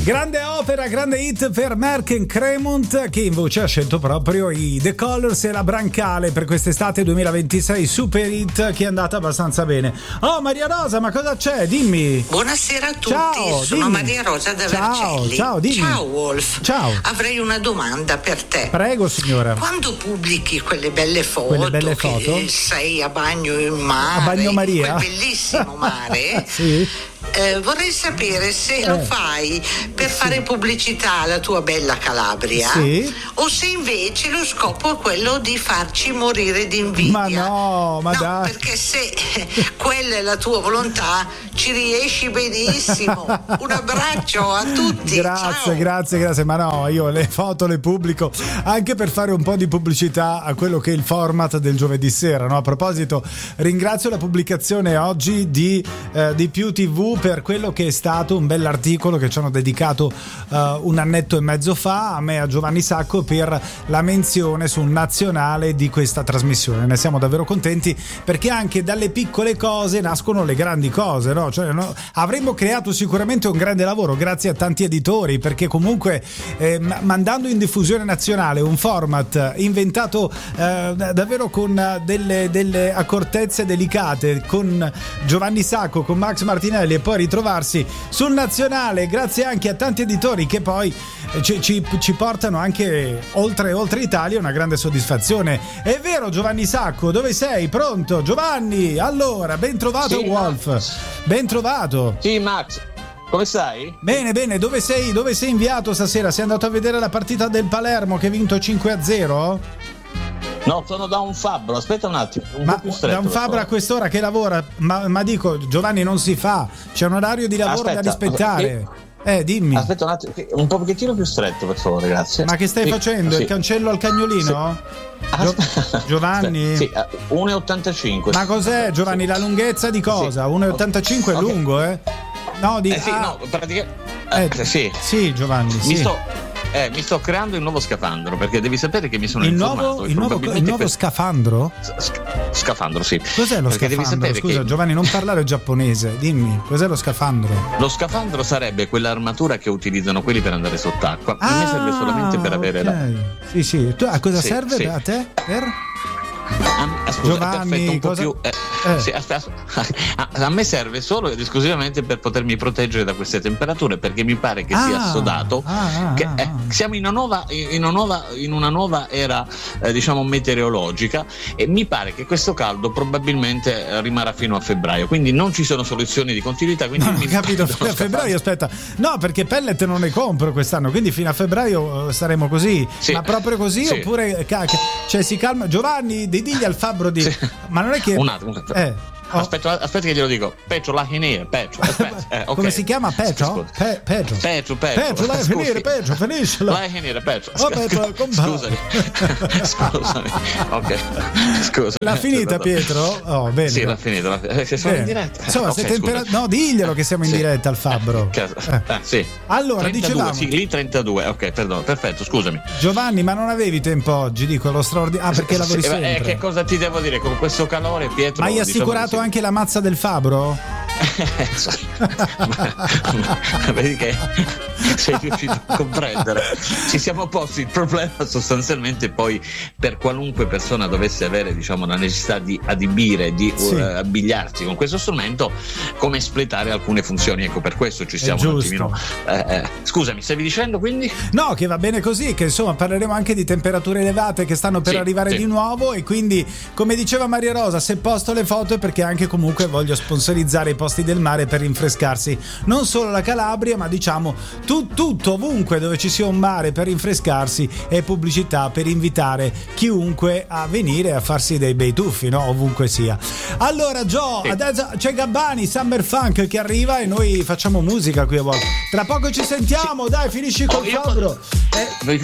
Grande opera, grande hit per Merck Cremont, che in voce ha scelto proprio i The Colours e la Brancale per quest'estate 2026, super hit che è andata abbastanza bene. Oh Maria Rosa, ma cosa c'è? Dimmi. Buonasera a tutti, ciao, sono dimmi. Maria Rosa da Vercelli. Ciao, dimmi. Ciao Wolf. Ciao. Avrei una domanda per te. Prego signora. Quando pubblichi quelle belle foto, che sei a bagno in mare, a bagnomaria, quel bellissimo mare, sì. Vorrei sapere se lo fai per fare pubblicità alla tua bella Calabria, sì, o se invece lo scopo è quello di farci morire di invidia. Ma no, dai. Perché se quella è la tua volontà ci riesci benissimo. Un abbraccio a tutti. Grazie. Ma no, io le foto le pubblico anche per fare un po' di pubblicità a quello che è il format del giovedì sera, no? A proposito, ringrazio la pubblicazione oggi di Più TV per quello che è stato un bell'articolo che ci hanno dedicato un annetto e mezzo fa a me e a Giovanni Sacco per la menzione sul nazionale di questa trasmissione. Ne siamo davvero contenti, perché anche dalle piccole cose nascono le grandi cose, no? Cioè, no, avremmo creato sicuramente un grande lavoro grazie a tanti editori, perché comunque mandando in diffusione nazionale un format inventato davvero con delle accortezze delicate, con Giovanni Sacco, con Max Martinelli, e poi ritrovarsi sul nazionale grazie anche a tanti editori che poi ci portano anche oltre Italia, una grande soddisfazione. È vero Giovanni Sacco, dove sei? Pronto Giovanni? Allora, ben trovato, sì, Wolf. Max. Ben trovato. Sì Max, come stai? Bene, dove sei inviato stasera? Sei andato a vedere la partita del Palermo che ha vinto 5-0? No, sono da un fabbro, aspetta un attimo. Po' più stretto, da un fabbro a quest'ora che lavora, ma dico Giovanni, non si fa, c'è un orario di lavoro da rispettare. Dimmi. Aspetta un attimo, un pochettino più stretto per favore, grazie. Ma che stai facendo? Sì. Il cancello al cagnolino? Sì. Giovanni? Sì, 1,85. Ma cos'è Giovanni, la lunghezza di cosa? 1,85 è lungo, No, praticamente Sì, Giovanni, sì. Mi sto creando il nuovo scafandro, perché devi sapere che mi sono informato. Il nuovo scafandro? Scafandro, sì. Cos'è lo scafandro? Scusa, Giovanni, non parlare giapponese, dimmi, cos'è lo scafandro? Lo scafandro sarebbe quell'armatura che utilizzano quelli per andare sott'acqua. A me serve solamente per avere Sì. Tu a cosa serve a te? Scusa, Giovanni, perfetto, un po' più. Sì, aspetta. A me serve solo ed esclusivamente per potermi proteggere da queste temperature, perché mi pare che sia assodato che siamo in una nuova era diciamo meteorologica, e mi pare che questo caldo probabilmente rimarrà fino a febbraio, quindi non ci sono soluzioni di continuità. Quindi non ho capito, fino a febbraio, aspetta, no, perché pellet non ne compro quest'anno, quindi fino a febbraio staremo così, sì. Ma proprio così, sì. Oppure cioè si calma Giovanni, digli al fabbro di sì. Ma non è che un attimo. Aspetta che glielo dico. Peggio la finire, peggio. Okay. Come si chiama? Peggio? Peggio. La finire, peggio, finiscila. La finire, peggio. Scusami. Ok. Scusa. L'ha finita Pietro? Oh, bene. Sì, l'ha finita. Siamo in diretta. Insomma, no, diglielo che siamo in diretta al fabbro. Sì. Allora, 32, dicevamo. Sì, lì 32. Ok, perdono. Perfetto, scusami. Giovanni, ma non avevi tempo oggi, dico, lo straordinario. Perché lavori sempre. Che cosa ti devo dire con questo calore, Pietro? Ma hai assicurato anche la mazza del fabbro? Vedi che sei riuscito a comprendere. Ci siamo posti il problema sostanzialmente poi per qualunque persona dovesse avere, diciamo, la necessità di adibire, di abbigliarsi con questo strumento, come espletare alcune funzioni. Ecco, per questo ci siamo un attimino. Scusami, stavi dicendo quindi? No, che va bene così, che insomma parleremo anche di temperature elevate che stanno per arrivare di nuovo, e quindi, come diceva Maria Rosa, se posto le foto è perché anche comunque voglio sponsorizzare i posti del mare per rinfrescarsi, non solo la Calabria, ma diciamo tutto, ovunque dove ci sia un mare per rinfrescarsi, e pubblicità per invitare chiunque a venire a farsi dei bei tuffi, no? Ovunque sia. Allora adesso c'è Gabbani, Summer Funk che arriva e noi facciamo musica qui a volte. Tra poco ci sentiamo, dai, finisci col fabbro.